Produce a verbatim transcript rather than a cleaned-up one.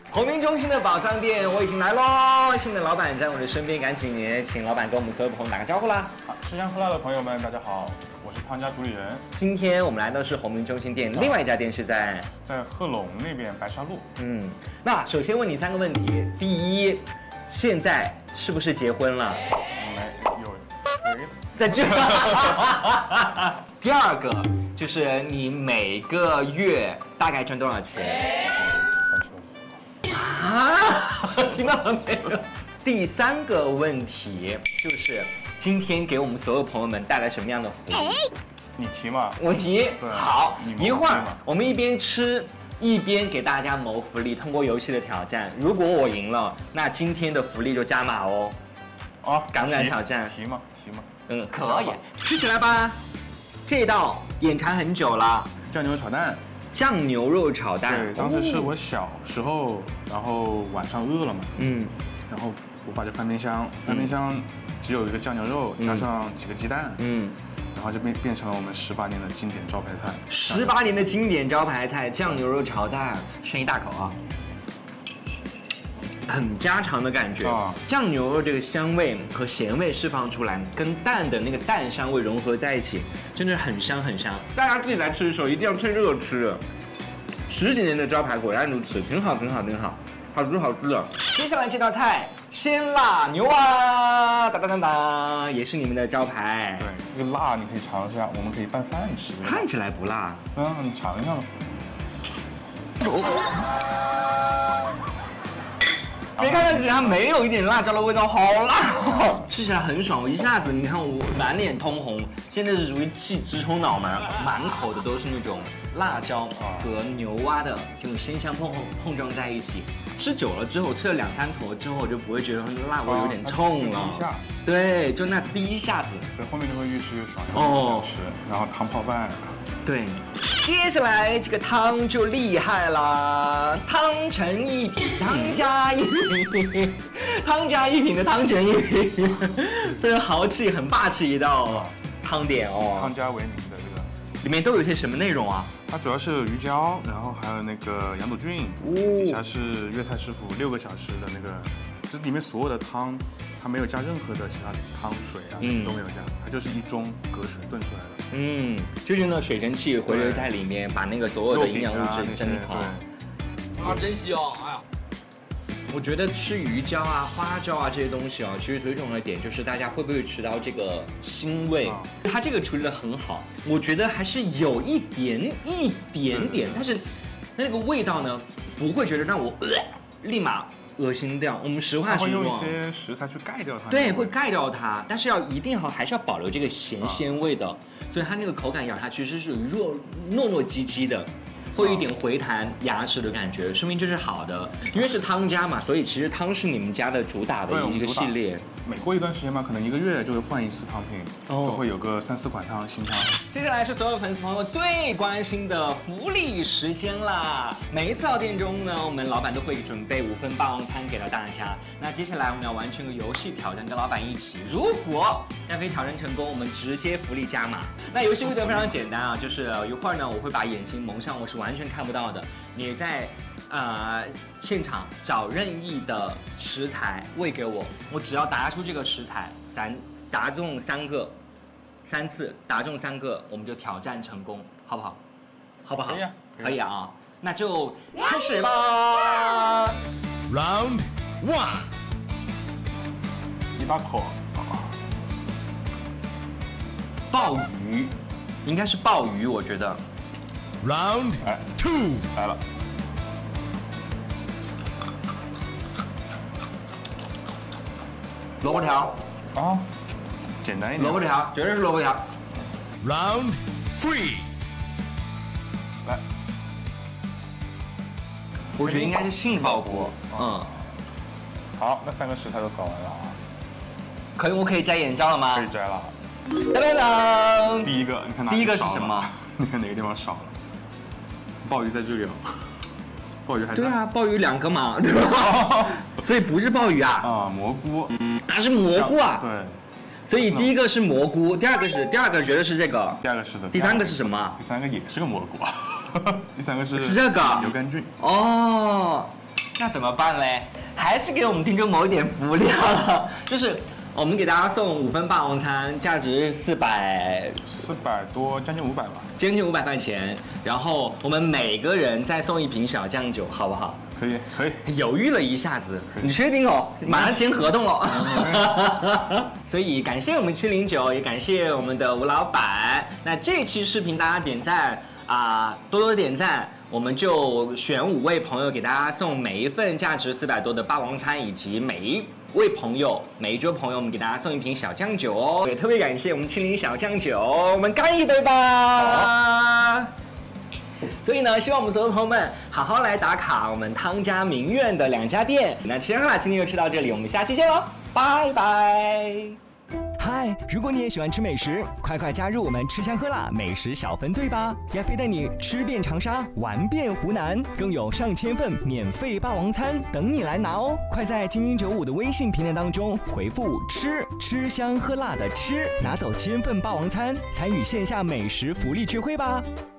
鸿明中心的宝藏店我已经来喽，新的老板在我的身边，赶紧请老板跟我们所有朋友打个招呼啦。 好，吃香喝辣的朋友们，大家好，我是汤家主理人。 今天我们来到是鸿明中心店，另外一家店是在在贺龙那边白沙路。 嗯，那首先问你三个问题，第一，现在是不是结婚了？ 没有，没在这。第二个就是你每个月大概挣多少钱？啊，听到了没有？第三个问题就是今天给我们所有朋友们带来什么样的福利？ 你提嘛？ 我提。好，一会儿我们一边吃一边给大家谋福利，通过游戏的挑战。如果我赢了，那今天的福利就加码哦。 哦， 敢不敢挑战？ 提嘛，提嘛。 嗯，可以，吃起来吧。这道眼馋很久了， 酱牛肉炒蛋。 酱牛肉炒蛋， 对，当时是我小时候，然后晚上饿了嘛，嗯，然后我把这翻冰箱，翻冰箱只有一个酱牛肉，加上几个鸡蛋，嗯，然后就变变成了我们十八年的经典招牌菜。 十八年的经典招牌菜酱牛肉炒蛋，先一大口啊，很家常的感觉。啊、酱牛肉这个香味和咸味释放出来，跟蛋的那个蛋香味融合在一起，真的很香很香。大家自己来吃的时候一定要趁热吃。十几年的招牌果然如此，挺好挺好挺好，好吃好吃的。接下来这道菜鲜辣牛蛙，当当当当，也是你们的招牌。 对，这个辣你可以尝一下，我们可以拌饭吃。 看起来不辣。 嗯，你尝一下吧。 别看看起来它没有一点辣椒的味道，好辣、哦！吃起来很爽，我一下子你看我满脸通红，现在是属于气直冲脑门，满口的都是那种辣椒和牛蛙的这种鲜香碰碰碰撞在一起。吃久了之后，吃了两三坨之后就不会觉得辣味有点冲了。 下对，就那第一下子， 对，后面就会越吃越爽，越好吃。然后汤泡饭。 对，接下来这个汤就厉害了，汤成一品，汤加一品，汤加一品的汤成一品，非常豪气、很霸气一道汤点哦。 汤家为名的这个， 里面都有些什么内容啊？ 它主要是有鱼胶，然后还有那个羊肚菌，哦、底下是粤菜师傅六个小时的那个，这里面所有的汤，它没有加任何的其他汤水啊，嗯、都没有加，它就是一盅隔水炖出来的。嗯， 就是那水蒸气回流在里面，把那个所有的营养物质蒸好。 啊，真香！哎呀， 我觉得吃鱼胶啊、花椒啊这些东西啊，其实最重要的点就是大家会不会吃到这个腥味？啊、它这个处理的很好，我觉得还是有一点一点点，但是那个味道呢，不会觉得让我、呃、立马恶心掉。我们实话实说， 会用一些食材去盖掉它。 对，会盖掉它，但是要一定要还是要保留这个咸鲜味的，啊、所以它那个口感咬下去是属于弱糯糯唧唧的。会有一点回弹牙齿的感觉，说明这是好的。因为是汤家嘛，所以其实汤是你们家的主打的一个系列。 每过一段时间嘛，可能一个月就会换一次汤品，哦、都会有个三四款汤新汤。 接下来是所有粉丝朋友最关心的福利时间啦！每一次到店中呢，我们老板都会准备五份霸王餐给到大家。那接下来我们要完成个游戏挑战，跟老板一起。如果要可以挑战成功，我们直接福利加码。那游戏规则非常简单啊，就是一会儿呢，我会把眼睛蒙上，我是完全看不到的。你在呃现场找任意的食材喂给我，我只要答出这个食材，咱答中三个，三次答中三个，我们就挑战成功，好不好？好不好？ 可以啊， 可以啊，那就开始吧。 Round one， 一大口。 鲍鱼，应该是鲍鱼，我觉得。 Round two， 来了。 萝卜条。 啊，简单一点。 萝卜条，绝对是萝卜条。 Round three， 来。 我觉得应该是杏鲍菇。嗯。 好，那三个食材都搞完了啊。 可以，我可以摘眼罩了吗？ 可以摘了。 当当当！ 第一个，你看哪？ 第一个是什么？ 你看哪个地方少了？鲍鱼在这里了。鲍鱼还在。 对啊，鲍鱼两个嘛，对吧？所以不是鲍鱼啊。 啊，蘑菇。 嗯，它是蘑菇啊。 对。 所以第一个是蘑菇，第二个是第二个觉得是这个。 第二个是的。 第三个是什么？ 第三个也是个蘑菇啊。第三个是。 是这个。 牛肝菌。 哦。 那怎么办嘞？还是给我们听众某一点福利了，就是我们给大家送五份霸王餐，价值四百四百多，将近五百吧， 将近五百块钱。然后我们每个人再送一瓶小酱酒，好不好？ 可以，可以。 犹豫了一下子，你确定哦？马上签合同了。所以感谢我们七零九，也感谢我们的吴老板。那这期视频大家点赞啊、呃，多多点赞。我们就选五位朋友给大家送每一份价值四百多的霸王餐，以及每一位朋友每一桌朋友我们给大家送一瓶小酱酒哦。也特别感谢我们青林小酱酒，我们干一杯吧。所以呢，希望我们所有朋友们好好来打卡我们汤家名苑的两家店。那吃香喝辣今天就吃到这里，我们下期见喽，拜拜。 嗨，如果你也喜欢吃美食，快快加入我们吃香喝辣美食小分队吧！亚飞带你吃遍长沙，玩遍湖南，更有上千份免费霸王餐等你来拿哦！快在精英九五的微信平台当中回复“吃”，吃香喝辣的吃，拿走千份霸王餐，参与线下美食福利聚会吧！